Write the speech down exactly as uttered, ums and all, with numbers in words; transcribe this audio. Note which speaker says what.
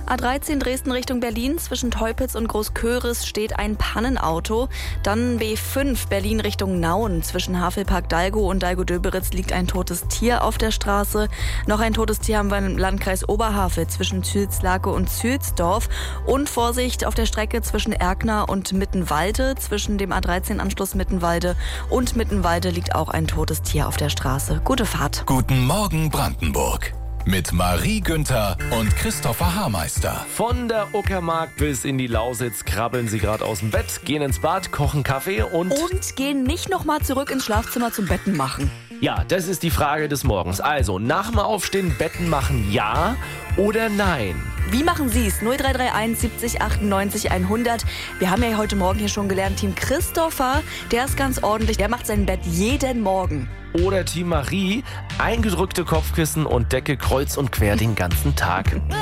Speaker 1: A dreizehn Dresden Richtung Berlin. Zwischen Teupitz und Großköris steht ein Pannenauto. Dann B fünf Berlin Richtung Nauen. Zwischen Havelpark-Dalgo und Dalgo-Döberitz liegt ein totes Tier auf der Straße. Noch ein totes Tier haben wir im Landkreis Oberhavel zwischen Zülzlake und Zülsdorf. Und Vorsicht auf der Strecke zwischen Erkner und Mittenwalde. Zwischen dem A dreizehn Anschluss Mittenwalde und Mittenwalde liegt auch ein totes Tier auf der Straße. Gute Fahrt.
Speaker 2: Guten Morgen Brandenburg. Mit Marie Günther und Christopher Haarmeister.
Speaker 3: Von der Uckermark bis in die Lausitz krabbeln sie gerade aus dem Bett, gehen ins Bad, kochen Kaffee und...
Speaker 1: Und gehen nicht nochmal zurück ins Schlafzimmer zum Betten machen.
Speaker 3: Ja, das ist die Frage des Morgens. Also, nach dem Aufstehen Betten machen ja oder nein?
Speaker 1: Wie machen Sie es? null drei drei eins siebzig achtundneunzig hundert. Wir haben ja heute Morgen hier schon gelernt, Team Christopher, der ist ganz ordentlich, der macht sein Bett jeden Morgen.
Speaker 3: Oder Team Marie, eingedrückte Kopfkissen und Decke kreuz und quer den ganzen Tag.